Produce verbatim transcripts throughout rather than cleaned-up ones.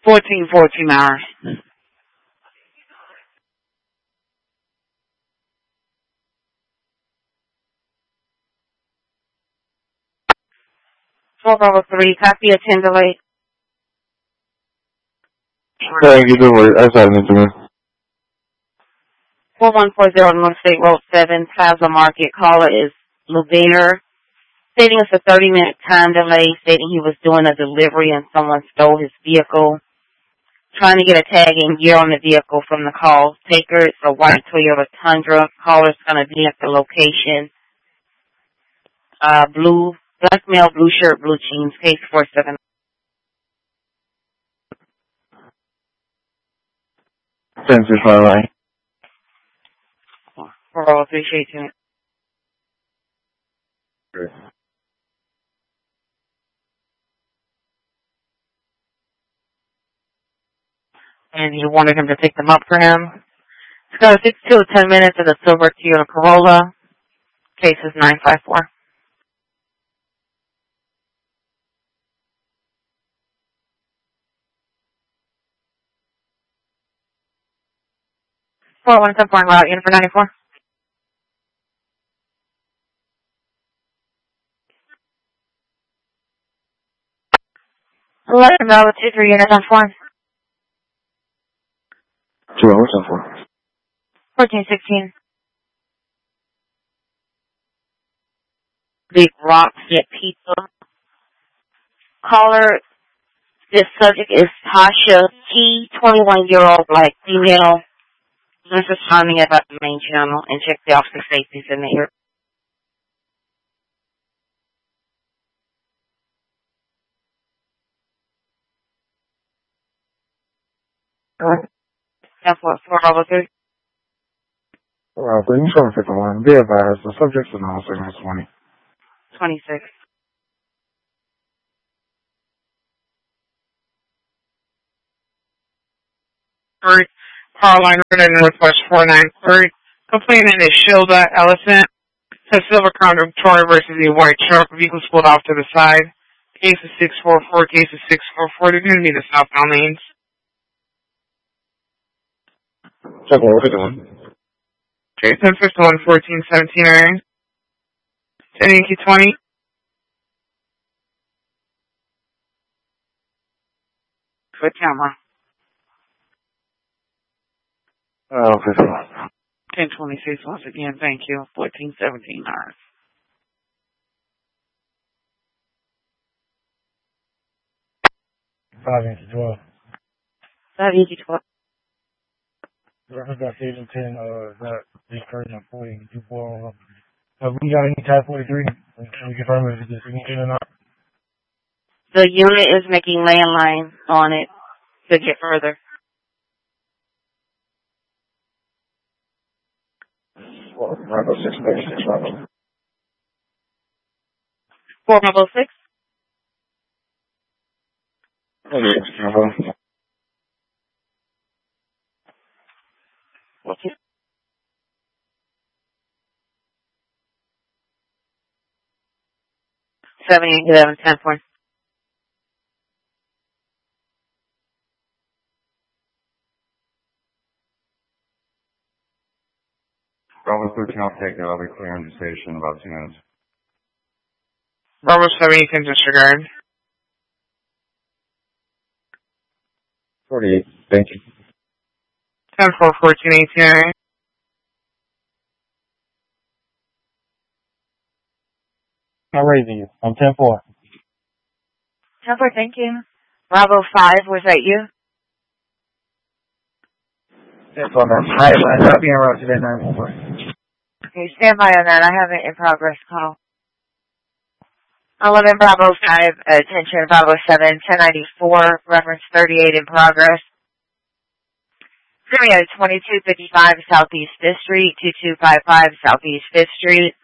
fourteen, fourteen hours. four Bravo three, copy a ten delay. Thank you, don't worry. I started it to me. four one four zero North State Road seven, Plaza Market. Caller is Lubiner, stating it's a thirty minute time delay, stating he was doing a delivery and someone stole his vehicle. Trying to get a tag and gear on the vehicle from the call taker. It's a white Toyota Tundra. Caller's going to be at the location. Uh, blue, black male, blue shirt, blue jeans, case four seven. ten six five nine. For all, appreciate you. Great. And you wanted him to pick them up for him. It's got a sixty-two to ten minutes of the silver Toyota Corolla. Case is nine five four. four one seven four, route unit for ninety-four. Let him know two three units on four. Two hours on four. fourteen sixteen. Big Rock Get Pizza. Caller, this subject is Tasha T, twenty-one year old black female. Just responding about the main channel and check the officer safeties in the area. F four four Bravo three. Well, three, seven fifty-one. Be advised, the subject's in all segments twenty. twenty-six. Alright. Carline Road, Northwest four nine three. Complainant is Shilda Ellison. It's a silver Crown Victoria versus a white truck. Vehicles pulled off to the side. Case is six four four. Case is six four four. They're going to be the southbound lanes. Check one fifty-one. Okay, ten fifty-one, fourteen seventeen, alright. ten eighty twenty. Foot camera. Oh, fifty-one. ten twenty-six once again, thank you. fourteen seventeen hours. five inches twelve. five eighty twelve. Reference got station ten, uh, that this person employee two four. Have we got any type forty-three? Can we confirm if it's ignition or not? The unit is making landline on it to get further. Well, Bravo six, thirty-six, Bravo. four Bravo six. Okay, Bravo. Okay. seventy-eight eleven ten four. Bravo thirteen, I'll take it. I'll be clearing the station in about two minutes. Bravo seven, you can disregard. forty-eight, thank you. ten four, fourteen eighteen, alright. I'm raising you. I'm ten four. ten four, thank you. Bravo five, was that you? ten four, hi, I'll be en route to that nine one four. Okay, stand by on that. I have an in progress call. eleven Bravo five, attention Bravo seven, ten ninety-four, reference thirty-eight in progress. Area twenty-two fifty-five Southeast fifth Street, twenty-two fifty-five Southeast fifth Street.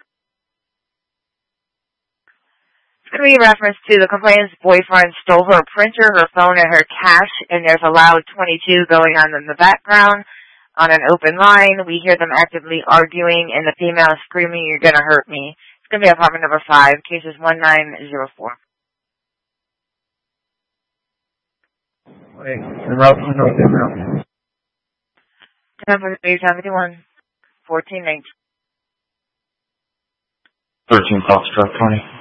It's going to be a reference to the complainant's boyfriend stole her printer, her phone, and her cash, and there's a loud twenty-two going on in the background. On an open line, we hear them actively arguing, and the female is screaming, "You're going to hurt me." It's going to be apartment number five, cases one nine zero four. Wait, the route from North Emerald. Number eight seventy-one, fourteen nineteen. thirteen Foxtrot twenty.